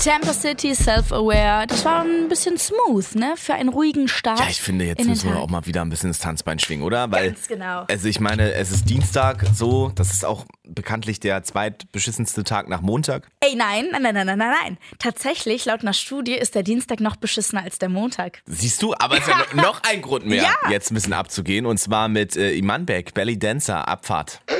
Tampa City, Self-Aware, das war ein bisschen smooth, ne? Für einen ruhigen Start. Ja, ich finde, jetzt müssen wir auch mal wieder ein bisschen das Tanzbein schwingen, oder? Weil, ganz genau. Also ich meine, es ist Dienstag so, das ist auch bekanntlich der zweitbeschissenste Tag nach Montag. Ey, nein. Tatsächlich, laut einer Studie ist der Dienstag noch beschissener als der Montag. Siehst du, aber es ist ja noch ein Grund mehr, jetzt ein bisschen abzugehen. Und zwar mit Iman Beck, Belly Dancer, Abfahrt.